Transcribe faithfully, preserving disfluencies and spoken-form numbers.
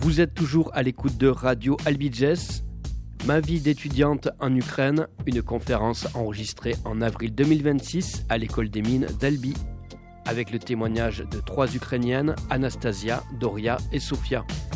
Vous êtes toujours à l'écoute de Radio Albigès. Ma vie d'étudiante en Ukraine, une conférence enregistrée en avril deux mille vingt-six à l'école des mines d'Albi, avec le témoignage de trois Ukrainiennes, Anastasia, Doria et Sofia.